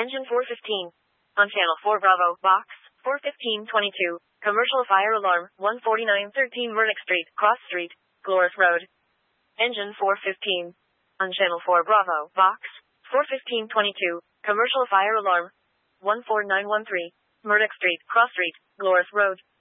Engine 415. On Channel 4 Bravo, Box 41522. Commercial fire alarm, 14913 Murdoch Street, Cross Street, Glorious Road. Engine 415. On Channel 4 Bravo, Box 41522. Commercial fire alarm, 14913 Murdoch Street, Cross Street, Glorious Road.